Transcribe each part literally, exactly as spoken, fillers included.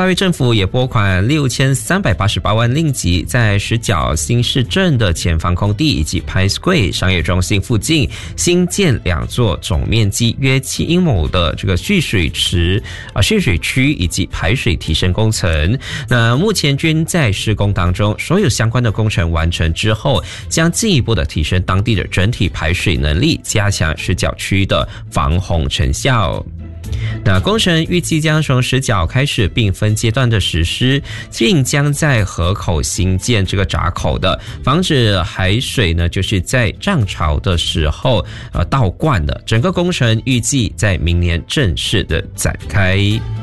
拉维政府也拨款六千三百八十八万令吉，在石角新市镇的前防空地以及 Pine Square 商业中心附近新建两座总面积约七英亩的这个蓄水池啊蓄水区以及排水提升工程。那目前均在施工当中，所有相关的工程完成之后，将进一步的提升当地的整体排水能力，加强石角区的防洪成效。那工程预计将从石角开始，并分阶段的实施，并将在河口新建这个闸口的，防止海水呢就是在涨潮的时候呃倒灌的。整个工程预计在明年正式的展开。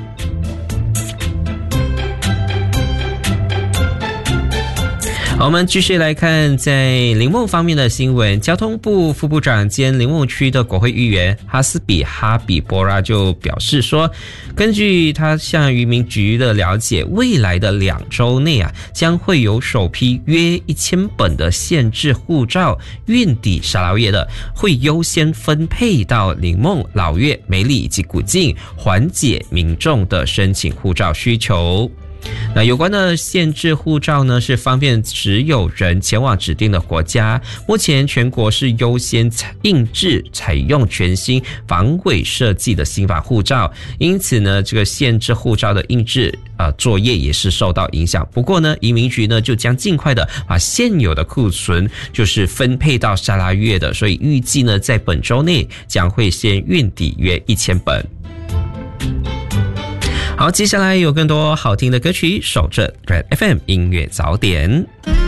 好，我们继续来看在林梦方面的新闻。交通部副部长兼林梦区的国会议员哈斯比哈比波拉就表示说，根据他向渔民局的了解，未来的两周内啊，将会有首批约一千本的限制护照运抵沙捞越的，会优先分配到林梦、老越、梅里以及古晋，缓解民众的申请护照需求。那有关的限制护照呢，是方便持有人前往指定的国家。目前全国是优先印制采用全新防伪设计的新法护照，因此呢，这个限制护照的印制呃作业也是受到影响。不过呢，移民局呢就将尽快的把现有的库存就是分配到沙拉越的，所以预计呢在本周内将会先运抵约一千本。好，接下来有更多好听的歌曲，守着 Red F M 音乐早点。